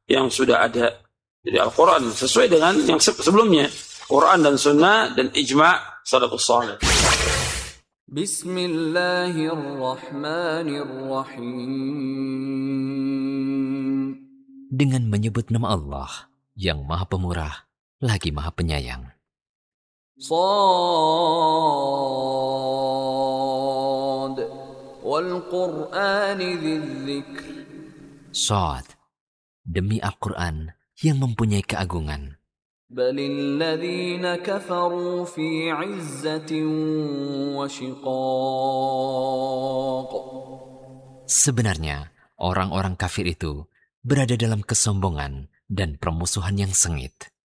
yang sudah ada dari Al-Quran sesuai dengan yang sebelumnya, Quran dan Sunnah dan ijma' salafus salih. Bismillahirrahmanirrahim. Dengan menyebut nama Allah yang Maha Pemurah lagi Maha Penyayang. Shad wal Qur'ani dzikr. Shad, demi Al-Quran yang mempunyai keagungan. Balil ladzina kafaru fi 'izzatin wa shiqaq. Sebenarnya orang-orang kafir itu berada dalam kesombongan dan permusuhan yang sengit.